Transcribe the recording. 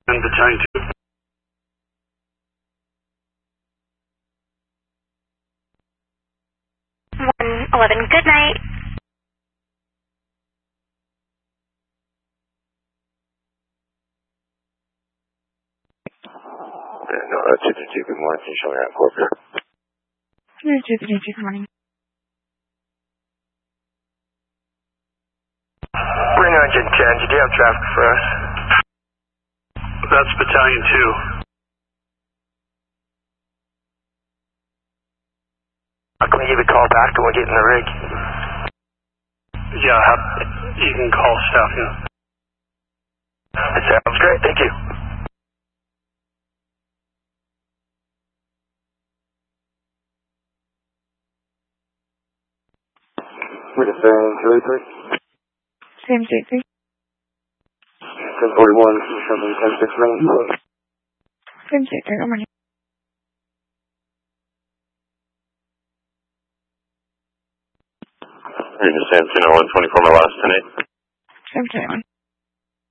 And Battalion 2. 111, good night. No, that's it. Good morning. Can you show me around corporate? Good morning. Reno Engine 10, do you have traffic for us? That's Battalion 2. Can we give a call back when we get in the rig? Yeah, you can call staff, yeah. That sounds great, thank you. We're the same 283? Same 283. 1041, something 1069. Same 283, good morning. We're the same 124, my last 10-8. Same 21.